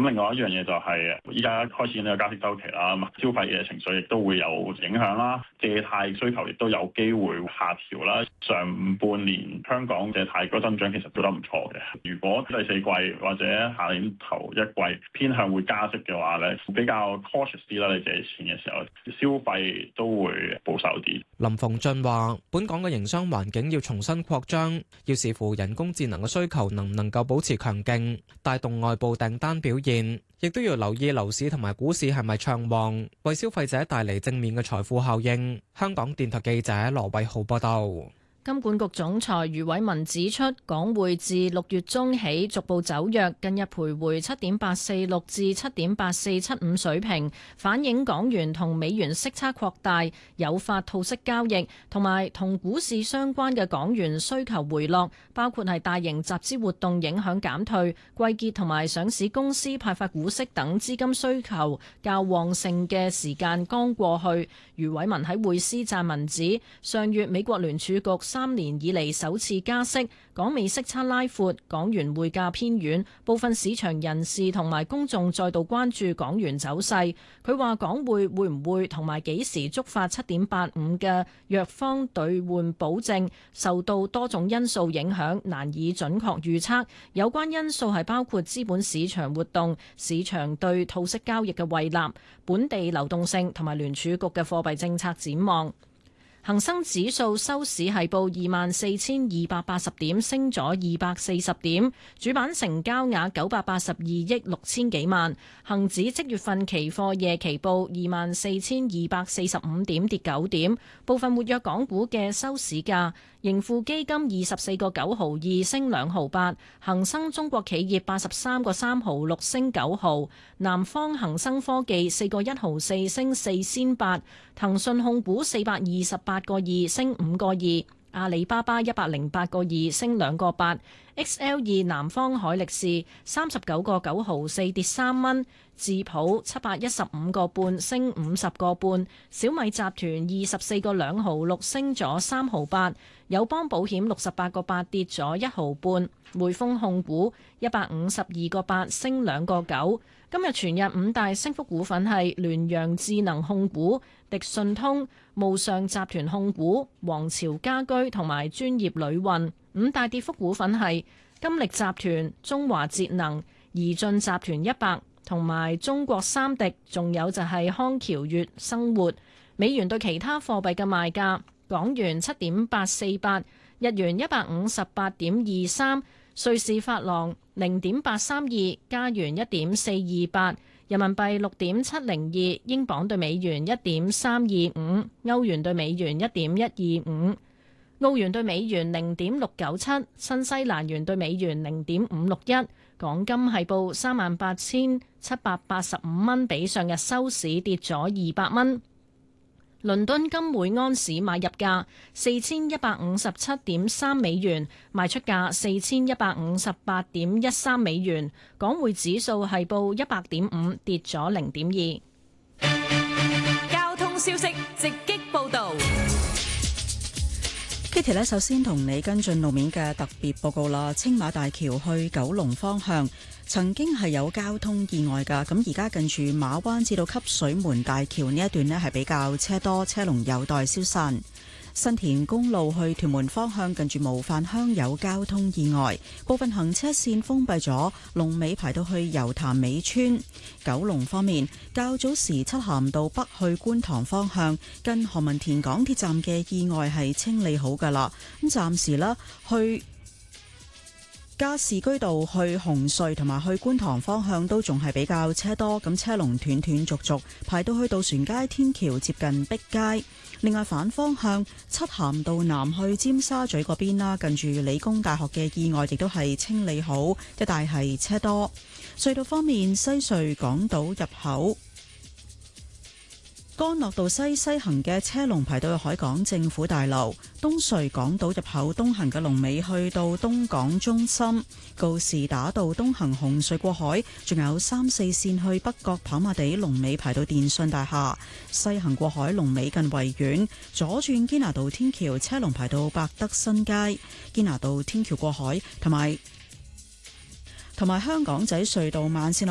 咁另外一樣嘢就係依家開始呢個加息週期啦，消費嘅情緒亦都會有影響啦，借貸需求亦都有機會下調啦。上半年香港借貸嗰增長其實做得唔錯嘅。如果第四季或者下年頭一季偏向會加息嘅話咧，比較 cautious 啲啦，你借錢嘅時候消費都會保守啲。 林鳳俊話：本港嘅營商環境要重新擴張，要視乎人工智能嘅需求能唔能夠保持強勁，帶動外部訂單表現，亦都要留意樓市同埋股市係咪暢旺，為消費者帶嚟正面嘅財富效應。香港電台記者羅偉浩報道。 金管局總裁余偉文指出，港匯自6月中起逐步走弱，近日徘徊7.846至7.8475水平，反映港元同美元息差擴大，誘發套息交易，同埋同股市相關嘅港元需求回落，包括係大型集資活動影響減退、季結同埋上市公司派發股息等資金需求較旺盛嘅時間剛過去。余偉文喺匯思撰文指，上月美國聯儲局3年以嚟首次加息，港美息差拉闊，港元匯價偏軟，部分市場人士同埋公眾再度關注港元走勢。佢話港匯會唔會同埋幾時觸發7.85嘅弱方兌換保證，受到多種因素影響，難以準確預測。有關因素係包括資本市場活動、市場對套息交易嘅胃納、本地流動性同埋聯儲局嘅貨幣政策展望。恒生指數收市係報24,280點，升咗240點。主板成交額982億6千幾萬。恒指即月份期貨夜期報24,245點，跌9點。部分活躍港股嘅收市價：盈富基金24個9毫2升2毫8，恒生中國企業83個3毫6升9毫，南方恒生科技4個1毫4升4仙8，騰訊控股428個2升5個2，阿里巴巴108個2升2個8。XL2 南方海力士39個9毫4跌3蚊，智普715個半升50個半，小米集團24個2毫6升咗3毫8，友邦保險68個8跌咗1毫半，匯豐控股152個8升2個9。今日全日5大升幅股份係聯陽智能控股、迪信通、慕尚集團控股、皇朝家居同埋專業旅運。5大跌幅股份係金力集團、中華節能、宜進集團100同埋中國三迪，仲有就係康橋悅生活。美元對其他貨幣嘅賣價：港元7.848，日元158.23，瑞士法郎0.832，加元1.428，人民幣6.702，英鎊對美元1.325，歐元對美元1.125。澳元對美元0.697，新西蘭元對美元0.561，港金係報38,785蚊，比上日收市跌咗200蚊。倫敦金每安士買入價4157.3美元，賣出價4158.13美元。港匯指數係報100.5，跌咗0.2。 交通消息直擊報導。 Kitty 咧，首先同你跟進路面嘅特別報告啦。青馬大橋去九龍方向曾經係有交通意外㗎，咁而家近住馬灣至到汲水門大橋呢一段呢係比較車多，車龍有待消散。新田公路去屯門方向近住模範鄉有交通意外，部分行車線封閉咗，龍尾排到去油潭尾村。九龍方面，較早時漆咸道北去觀塘方向近何文田港鐵站嘅意外係清理好㗎啦，咁暫時啦去加士居道去紅隧同埋去觀塘方向都仲係比較車多，咁車龍斷斷續續排到去渡船街天橋接近碧街。另外反方向漆咸道南去尖沙咀嗰邊啦，近住理工大學嘅意外亦都係清理好，一帶係車多。隧道方面，西隧港島入口干諾道西行嘅車龍排到去海港政府大樓，東隧港島入口東行嘅龍尾去到東港中心，告士打道東行紅隧過海，仲有3、4線去北角跑馬地龍尾排到電訊大廈，西行過海龍尾近維園，左轉堅拿道天橋車龍排到百德新街，堅拿道天橋過海同埋香港仔隧道慢線